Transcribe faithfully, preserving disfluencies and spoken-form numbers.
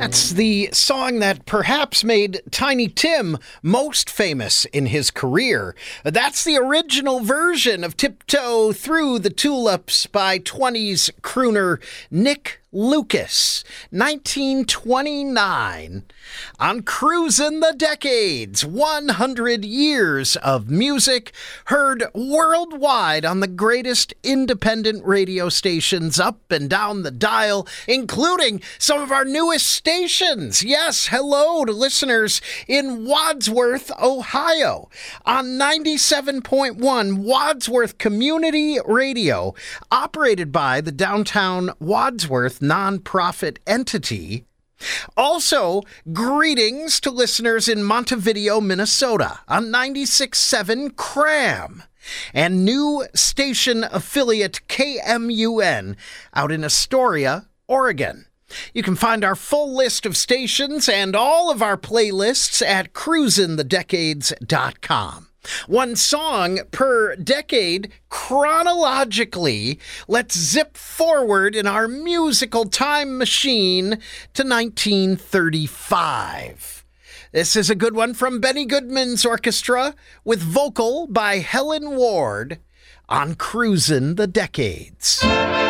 That's the song that perhaps made Tiny Tim most famous in his career. That's the original version of Tiptoe Through the Tulips by twenties crooner Nick Lucas, nineteen twenty-nine. On Cruisin' the Decades, one hundred years of music heard worldwide on the greatest independent radio stations up and down the dial, including some of our newest stations. Yes, hello to listeners in Wadsworth, Ohio, on ninety-seven point one Wadsworth Community Radio, operated by the Downtown Wadsworth nonprofit entity. Also, greetings to listeners in Montevideo, Minnesota on ninety-six point seven Cram, and new station affiliate K M U N out in Astoria, Oregon. You can find our full list of stations and all of our playlists at cruisin the decades dot com. One song per decade chronologically. Let's zip forward in our musical time machine to nineteen thirty-five. This is a good one from Benny Goodman's orchestra with vocal by Helen Ward on Cruisin' the Decades.